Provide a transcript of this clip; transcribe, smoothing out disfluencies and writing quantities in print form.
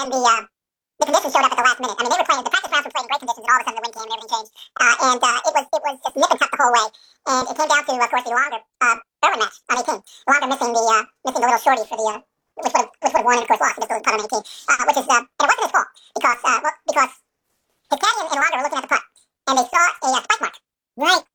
and the conditions showed up at the last minute. I mean, the practice rounds were played in great conditions, and all of a sudden the wind came and everything changed. It was just nip and tuck the whole way. And it came down to, of course, the Longer Berwyn match on 18. The Longer missing the little shorty for the which would have won and of course lost. He just putt on 18, which is and it wasn't his fault because his caddy and Longer were looking at the putt and they saw a spike mark right